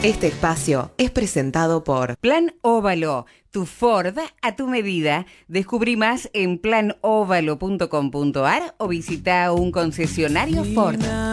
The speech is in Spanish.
Este espacio es presentado por Plan Óvalo, tu Ford a tu medida. Descubrí más en planovalo.com.ar o visita un concesionario Ford.